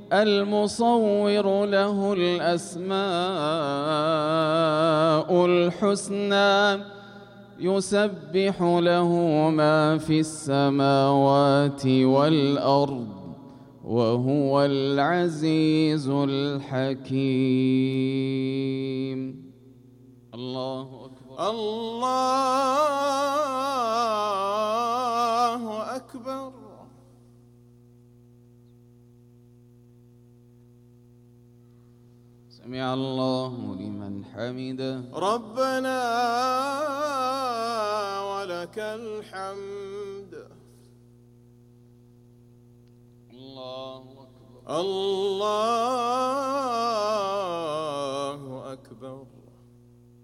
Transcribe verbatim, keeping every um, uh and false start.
المصور له الأسماء الحسنى يسبح له ما في السماوات والأرض وهو العزيز الحكيم. الله أكبر. الله أكبر. سمع الله لمن حمده. ربنا ولك الحمد. الله أكبر. الله